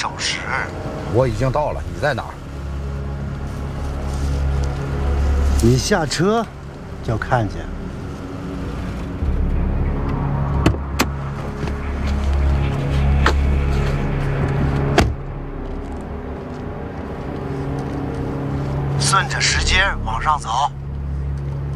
小时。 我已经到了，你在哪儿？ 你下车就看见。 顺着石阶往上走。